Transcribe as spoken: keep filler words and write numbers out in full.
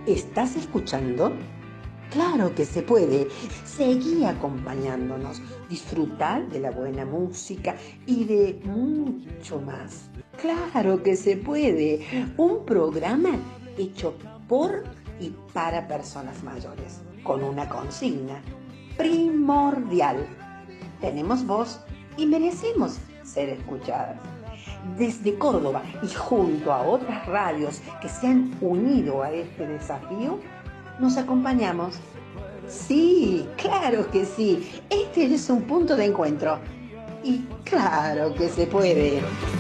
¿Estás escuchando? Claro que se puede. Seguí acompañándonos. Disfrutar de la buena música y de mucho más. Claro que se puede. Un programa hecho por y para personas mayores, con una consigna primordial. Tenemos voz y merecemos ser escuchadas. Desde Córdoba y junto a otras radios que se han unido a este desafío, nos acompañamos. Sí, claro que sí. Este es un punto de encuentro. Y claro que se puede.